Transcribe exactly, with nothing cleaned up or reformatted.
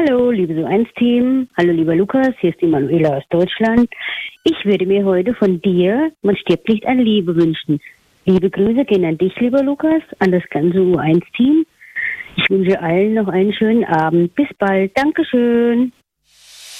Hallo, liebe So eins Team. Hallo, lieber Lukas. Hier ist die Manuela aus Deutschland. Ich würde mir heute von dir, man stirbt nicht an Liebe, wünschen. Liebe Grüße gehen an dich, lieber Lukas, an das ganze U eins Team. Ich wünsche allen noch einen schönen Abend. Bis bald. Dankeschön.